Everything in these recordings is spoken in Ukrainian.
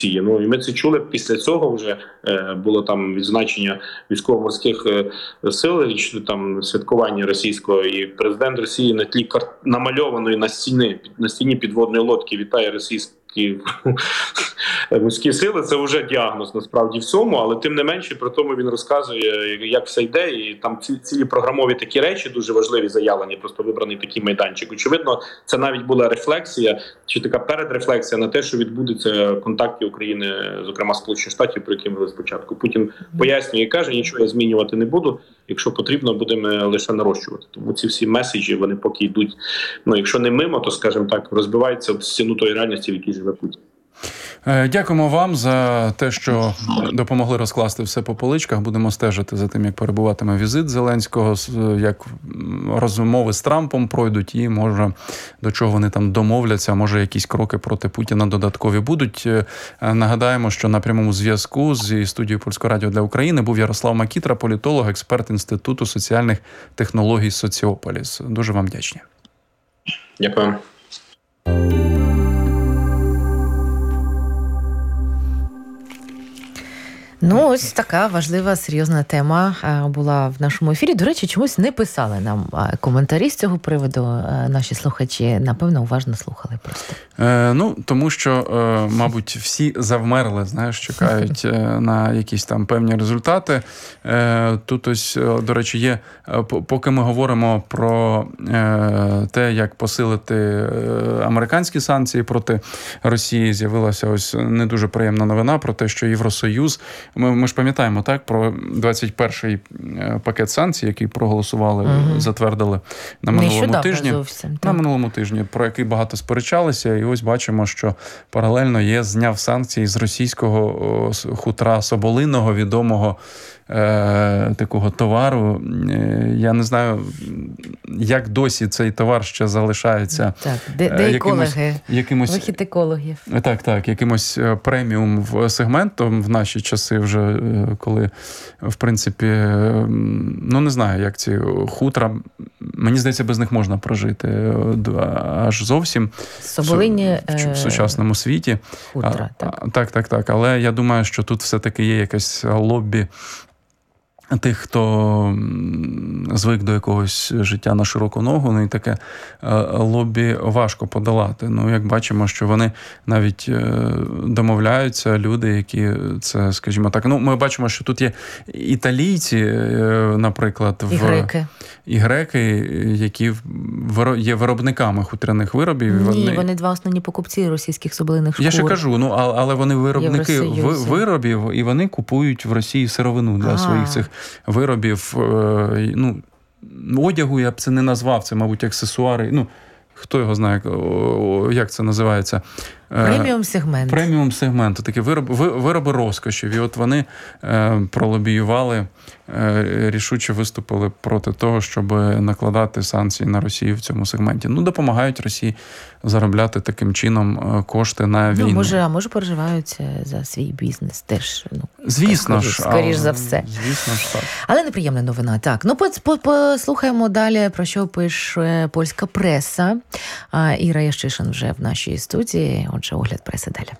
Ну і ми це чули після цього. Вже було там відзначення військово-морських сил, там святкування російського, і президент Росії на тлі намальованої на стіні підводної лодки вітає російські морські сили. Це вже діагноз насправді всьому, але тим не менше при тому він розказує, як все йде, і там цілі програмові такі речі дуже важливі заявлені, просто вибраний такий майданчик. Очевидно, це навіть була рефлексія, чи така передрефлексія на те, що відбудеться контакти України, зокрема Сполучених Штатів, про які ми спочатку. Путін пояснює і каже, нічого я змінювати не буду, якщо потрібно, будемо лише нарощувати. Тому ці всі меседжі, вони поки йдуть, якщо не мимо, то, скажімо так, розбиваються в стіну тої реальності, в якій живе Путін. Дякуємо вам за те, що допомогли розкласти все по поличках. Будемо стежити за тим, як перебуватиме візит Зеленського, як розмови з Трампом пройдуть і, може, до чого вони там домовляться, може, якісь кроки проти Путіна додаткові будуть. Нагадаємо, що на прямому зв'язку зі студією Польського радіо для України був Ярослав Макітра, політолог, експерт Інституту соціальних технологій Соціополіс. Дуже вам вдячні. Дякую. Ось така важлива, серйозна тема була в нашому ефірі. До речі, чомусь не писали нам коментарі з цього приводу. Наші слухачі, напевно, уважно слухали просто. Тому що, мабуть, всі завмерли, чекають на якісь там певні результати. Тут ось, до речі, є, поки ми говоримо про те, як посилити американські санкції проти Росії, з'явилася ось не дуже приємна новина про те, що Євросоюз, ми ж пам'ятаємо, так, про 21-й пакет санкцій, який проголосували, затвердили на минулому тижні. На минулому тижні, про який багато сперечалися. І ось бачимо, що паралельно ЄС зняв санкції з російського хутра Соболиного, відомого такого товару. Я не знаю, як досі цей товар ще залишається. Так, де екологи? Вихід екологів. Так, якимось преміум сегментом в наші часи вже, коли, в принципі, не знаю, як ці хутра, мені здається, без них можна прожити аж зовсім. Соболині в сучасному світі. Хутра, так. Але я думаю, що тут все-таки є якесь лоббі тих, хто звик до якогось життя на широку ногу, і таке лоббі важко подолати. Як бачимо, що вони навіть домовляються, люди, які це, скажімо так, ми бачимо, що тут є італійці, наприклад, і греки, які є виробниками хутряних виробів. Вони два основні покупці російських соболиних шкур. Я ще кажу, але вони виробники виробів, і вони купують в Росії сировину для своїх цих виробів, одягу я б це не назвав, це, мабуть, аксесуари, хто його знає, як це називається? Преміум-сегмент. Преміум-сегмент, такі вироби розкоші. І от вони пролобіювали, рішуче виступили проти того, щоб накладати санкції на Росію в цьому сегменті. Допомагають Росії заробляти таким чином кошти на війну. Може переживають за свій бізнес теж. Звісно ж. Скоріш за все. Звісно ж, так. Але неприємна новина. Так, послухаємо далі, про що пише польська преса. Іра Ящишин вже в нашій студії. Отже, огляд преси далі.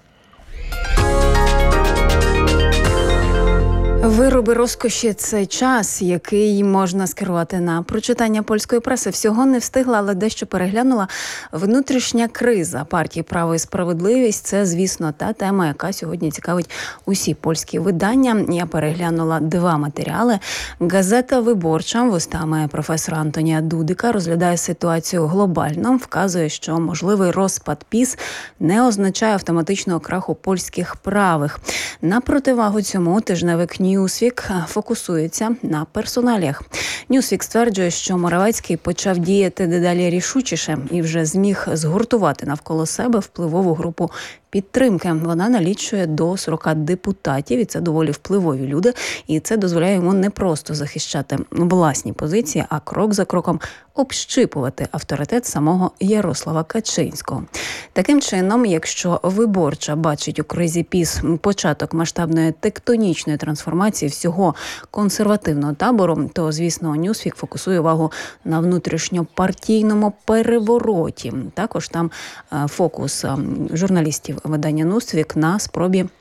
Вироби розкоші – це час, який можна скерувати на прочитання польської преси. Всього не встигла, але дещо переглянула. Внутрішня криза партії «Право і справедливість» – це, звісно, та тема, яка сьогодні цікавить усі польські видання. Я переглянула 2 матеріали. Газета «Виборча» вустами професора Антонія Дудика розглядає ситуацію глобально, вказує, що можливий розпад ПіС не означає автоматичного краху польських правих. На противагу цьому тижневик Ньюсвік фокусується на персоналіях. Ньюсвік стверджує, що Моравецький почав діяти дедалі рішучіше і вже зміг згуртувати навколо себе впливову групу підтримки. Вона налічує до 40 депутатів, і це доволі впливові люди, і це дозволяє йому не просто захищати власні позиції, а крок за кроком общипувати авторитет самого Ярослава Качинського. Таким чином, якщо Виборча бачить у кризі ПіС початок масштабної тектонічної трансформації всього консервативного табору, то, звісно, Ньюсвік фокусує увагу на внутрішньопартійному перевороті. Також там фокус журналістів видання «Нуствік» на спробі